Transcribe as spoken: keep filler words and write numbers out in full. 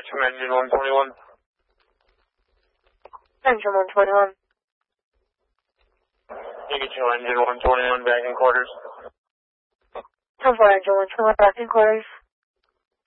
from engine one twenty-one. Engine one twenty-one. You get your engine one twenty-one back in quarters. ten four, engine one twenty-one, back in quarters.